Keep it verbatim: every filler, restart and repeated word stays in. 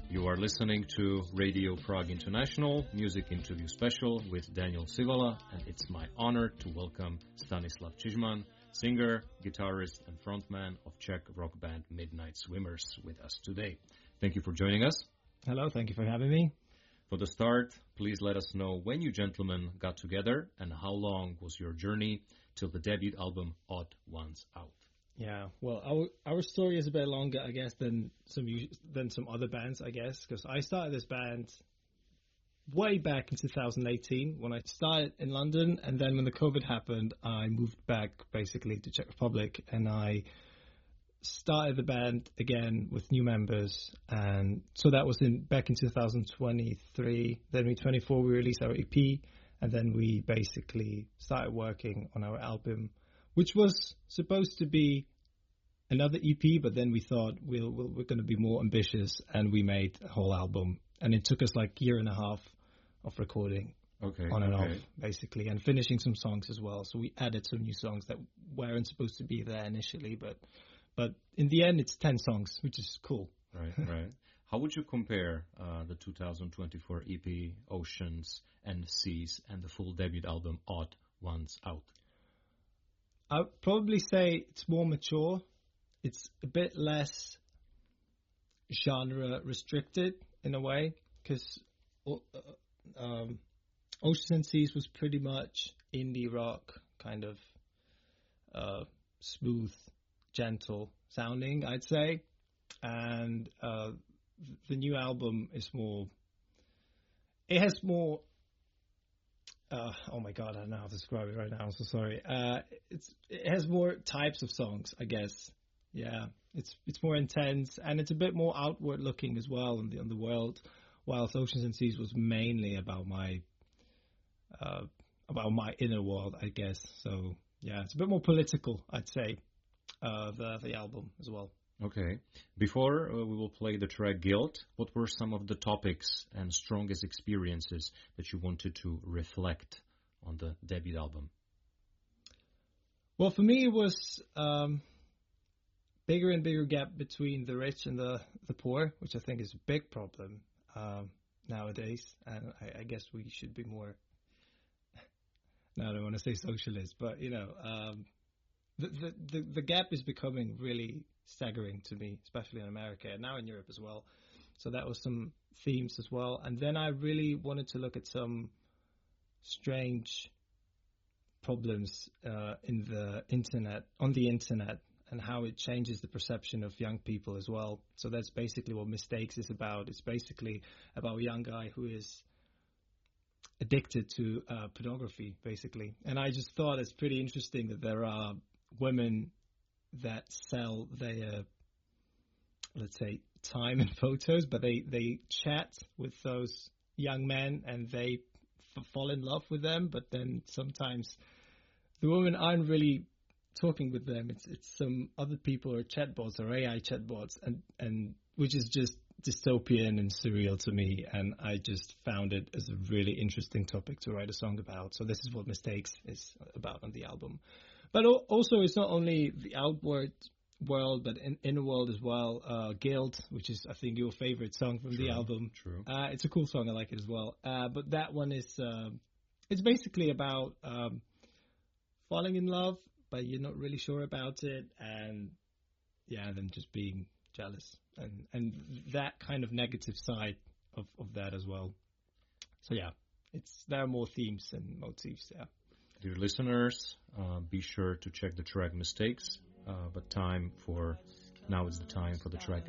You are listening to Radio Prague International Music Interview Special with Daniel Sivala, and it's my honor to welcome Stanislav Čizman, singer, guitarist, and frontman of Czech rock band Midnight Swimmers, with us today. Thank you for joining us. Hello, thank you for having me. For the start, please let us know when you gentlemen got together and how long was your journey till the debut album Odd Ones out. Yeah, well, our our story is a bit longer, I guess, than some than some other bands, I guess, because I started this band way back in two thousand eighteen when I started in London, and then when the COVID happened, I moved back basically to Czech Republic, and I started the band again with new members, and so that was in back in two thousand twenty-three. Then in twenty-four we released our E P, and then we basically started working on our album, which was supposed to be another E P, but then we thought we'll, we'll, we're going to be more ambitious, and we made a whole album. And it took us like a year and a half of recording okay, on and okay. off, basically, and finishing some songs as well. So we added some new songs that weren't supposed to be there initially, but but in the end, it's ten songs, which is cool. Right, right. How would you compare uh, the two thousand twenty-four E P, Oceans and Seas, and the full debut album, Odd Ones Out? I'd probably say it's more mature. It's a bit less genre restricted in a way, because um, Oceans and Seas was pretty much indie rock, kind of uh, smooth, gentle sounding, I'd say. And uh, the new album is more, it has more, Uh, oh my God, I don't know how to describe it right now. I'm so sorry. Uh, it's it has more types of songs, I guess. Yeah, it's it's more intense, and it's a bit more outward looking as well on the on the world. Whilst Oceans and Seas was mainly about my uh, about my inner world, I guess. So yeah, it's a bit more political, I'd say. Uh, the the album as well. Okay. Before uh, we will play the track Guilt, what were some of the topics and strongest experiences that you wanted to reflect on the debut album? Well, for me, it was um, bigger and bigger gap between the rich and the, the poor, which I think is a big problem um, nowadays. And I, I guess we should be more, no, I don't want to say socialist, but, you know, um, the, the, the, the gap is becoming really staggering to me, especially in America and now in Europe as well. So that was some themes as well. And then I really wanted to look at some strange problems uh, in the internet, on the internet, and how it changes the perception of young people as well. So that's basically what Mistakes is about. It's basically about a young guy who is addicted to uh, pornography, basically. And I just thought it's pretty interesting that there are women that sell their, let's say, time and photos, but they, they chat with those young men and they f- fall in love with them, but then sometimes the women aren't really talking with them. It's it's some other people or chatbots or A I chatbots, and, and which is just dystopian and surreal to me, and I just found it as a really interesting topic to write a song about. So this is what Mistakes is about on the album. But also, it's not only the outward world, but in inner world as well. Uh, Guilt, which is, I think, your favorite song from True, the album. True. Uh, it's a cool song. I like it as well. Uh, but that one is, uh, it's basically about um, falling in love, but you're not really sure about it. And, yeah, then just being jealous. And, and that kind of negative side of, of that as well. So, yeah, it's there are more themes and motifs there. Dear listeners, uh, be sure to check the track Mistakes, uh, but time for, now is the time for the track